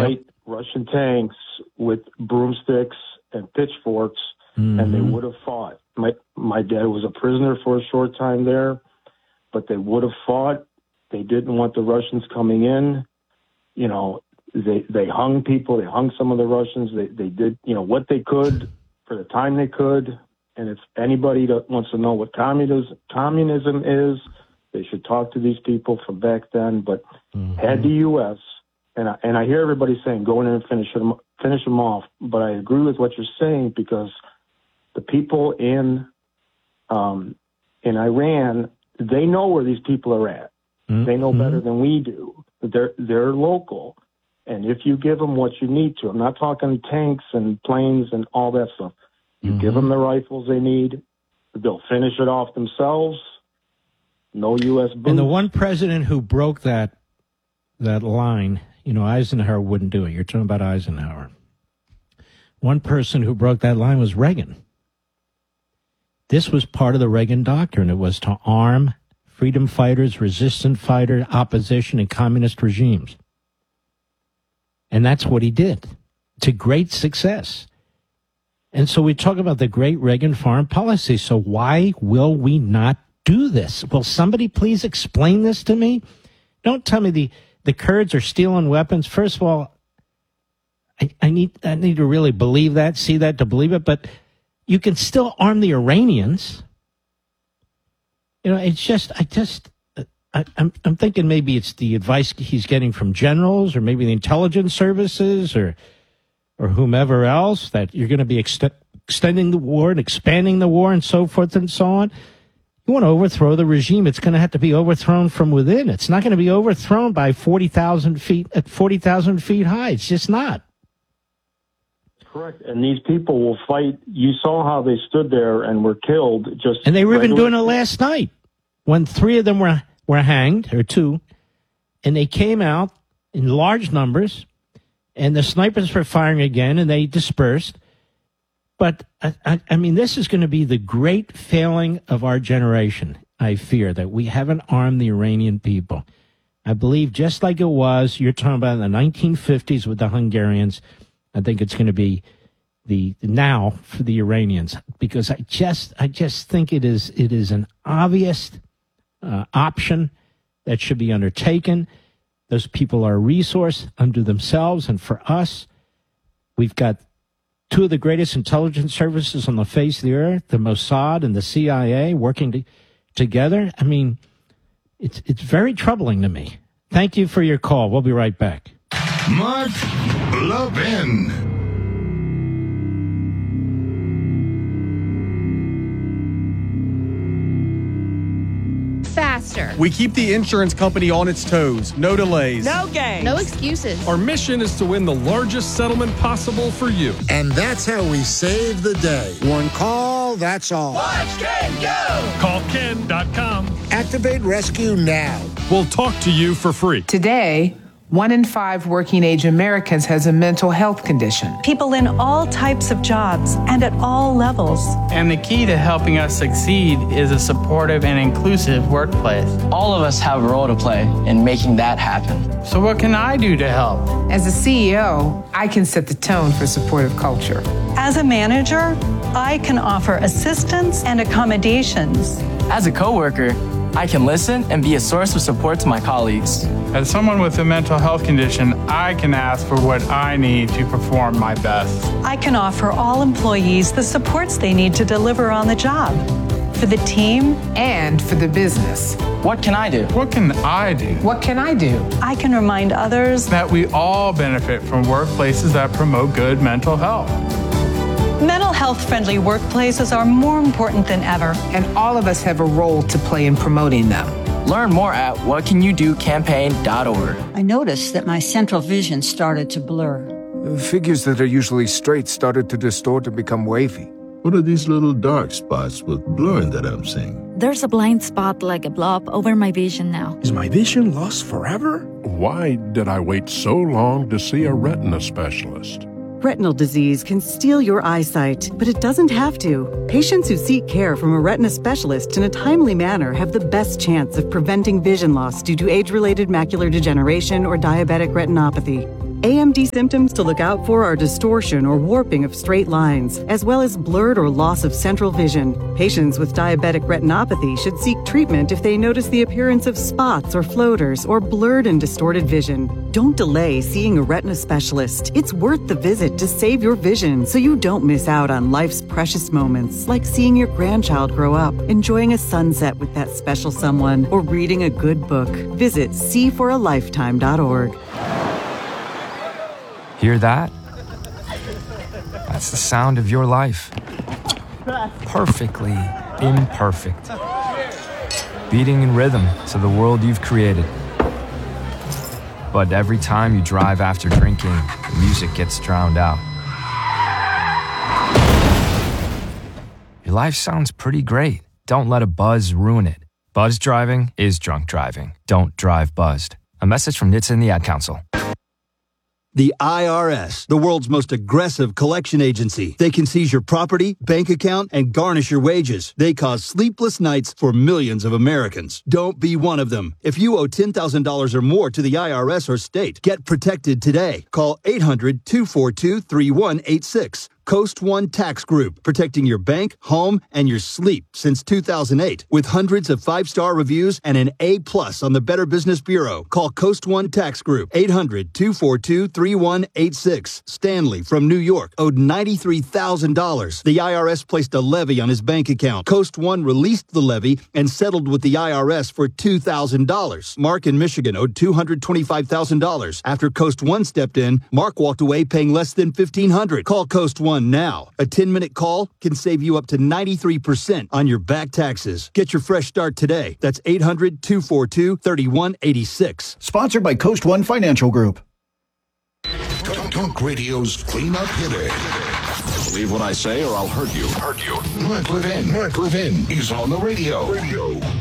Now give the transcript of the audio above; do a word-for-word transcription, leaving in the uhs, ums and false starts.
fight yep. Russian tanks with broomsticks and pitchforks, mm-hmm. and they would have fought. My my dad was a prisoner for a short time there, but they would have fought. They didn't want the Russians coming in. You know, they they hung people. They hung some of the Russians. They they did, you know, what they could for the time they could. And if anybody that wants to know what communism communism is, they should talk to these people from back then. But mm-hmm. had the U S and I, and I hear everybody saying go in there and finish them finish them off. But I agree with what you're saying, because the people in um, in Iran, they know where these people are at. Mm-hmm. They know better than we do. They're they're local, and if you give them what you need to, I'm not talking tanks and planes and all that stuff. You mm-hmm. give them the rifles they need, they'll finish it off themselves. No U S boots. And the one president who broke that that line, you know, Eisenhower wouldn't do it. You're talking about Eisenhower. One person who broke that line was Reagan. This was part of the Reagan doctrine. It was to arm freedom fighters, resistance fighters, opposition, and communist regimes. And that's what he did, to great success. And so we talk about the great Reagan foreign policy. So why will we not do this? Will somebody please explain this to me? Don't tell me the, the Kurds are stealing weapons. First of all, I, I need I need to really believe that, see that to believe it. But you can still arm the Iranians. You know, it's just, I just, I, I'm, I'm thinking maybe it's the advice he's getting from generals, or maybe the intelligence services, or, or whomever else, that you're going to be ex- extending the war and expanding the war and so forth and so on. You want to overthrow the regime, it's going to have to be overthrown from within. It's not going to be overthrown by forty thousand feet at forty thousand feet high. It's just not. Correct. And these people will fight. You saw how they stood there and were killed. Just And they were even regular- doing it last night when three of them were, were hanged, or two, and they came out in large numbers, and the snipers were firing again, and they dispersed. But, I, I, I mean, this is going to be the great failing of our generation, I fear, that we haven't armed the Iranian people. I believe just like it was, you're talking about in the nineteen fifties with the Hungarians, I think it's going to be the now for the Iranians, because I just I just think it is it is an obvious uh, option that should be undertaken. Those people are a resource unto themselves, and for us, we've got two of the greatest intelligence services on the face of the earth, the Mossad and the C I A, working to, together. I mean, it's it's very troubling to me. Thank you for your call. We'll be right back. Mark Levin. Faster. We keep the insurance company on its toes. No delays. No games. No excuses. Our mission is to win the largest settlement possible for you. And that's how we save the day. One call, that's all. Watch Ken go! Call Ken dot com. Activate Rescue now. We'll talk to you for free. Today, one in five working-age Americans has a mental health condition. People in all types of jobs and at all levels. And the key to helping us succeed is a supportive and inclusive workplace. All of us have a role to play in making that happen. So what can I do to help? As a C E O, I can set the tone for supportive culture. As a manager, I can offer assistance and accommodations. As a coworker, I can listen and be a source of support to my colleagues. As someone with a mental health condition, I can ask for what I need to perform my best. I can offer all employees the supports they need to deliver on the job. For the team and for the business. What can I do? What can I do? What can I do? I can remind others that we all benefit from workplaces that promote good mental health. Mental health-friendly workplaces are more important than ever. And all of us have a role to play in promoting them. Learn more at what can you do campaign dot org. I noticed that my central vision started to blur. Figures that are usually straight started to distort and become wavy. What are these little dark spots with blurring that I'm seeing? There's a blind spot like a blob over my vision now. Is my vision lost forever? Why did I wait so long to see a retina specialist? Retinal disease can steal your eyesight, but it doesn't have to. Patients who seek care from a retina specialist in a timely manner have the best chance of preventing vision loss due to age-related macular degeneration or diabetic retinopathy. A M D symptoms to look out for are distortion or warping of straight lines, as well as blurred or loss of central vision. Patients with diabetic retinopathy should seek treatment if they notice the appearance of spots or floaters or blurred and distorted vision. Don't delay seeing a retina specialist. It's worth the visit to save your vision so you don't miss out on life's precious moments, like seeing your grandchild grow up, enjoying a sunset with that special someone, or reading a good book. Visit see for a lifetime dot org. Hear that? That's the sound of your life. Perfectly imperfect. Beating in rhythm to the world you've created. But every time you drive after drinking, the music gets drowned out. Your life sounds pretty great. Don't let a buzz ruin it. Buzz driving is drunk driving. Don't drive buzzed. A message from N H T S A and the Ad Council. The I R S, the world's most aggressive collection agency. They can seize your property, bank account, and garnish your wages. They cause sleepless nights for millions of Americans. Don't be one of them. If you owe ten thousand dollars or more to the I R S or state, get protected today. Call eight hundred, two four two, three one eight six. Coast One Tax Group, protecting your bank, home, and your sleep since two thousand eight. With hundreds of five-star reviews and an A plus on the Better Business Bureau. Call Coast One Tax Group, eight hundred, two four two, three one eight six. Stanley from New York owed ninety-three thousand dollars. The I R S placed a levy on his bank account. Coast One released the levy and settled with the I R S for two thousand dollars. Mark in Michigan owed two hundred twenty-five thousand dollars. After Coast One stepped in, Mark walked away paying less than fifteen hundred dollars. Call Coast One now. A ten-minute call can save you up to ninety-three percent on your back taxes. Get your fresh start today. That's eight hundred, two four two, three one eight six. Sponsored by Coast One Financial Group. Talk, Talk Radio's cleanup hitter. Believe what I say or I'll hurt you. Hurt you. Mark Levin. Mark Levin. He's on the radio. Radio.